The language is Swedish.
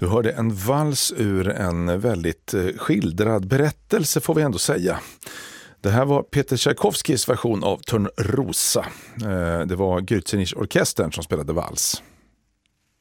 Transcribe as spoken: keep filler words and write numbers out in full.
Du hörde en vals ur en väldigt skildrad berättelse, får vi ändå säga. Det här var Peter Tchaikovskys version av Törnrosa. Det var Gürzenich-orkestern som spelade vals.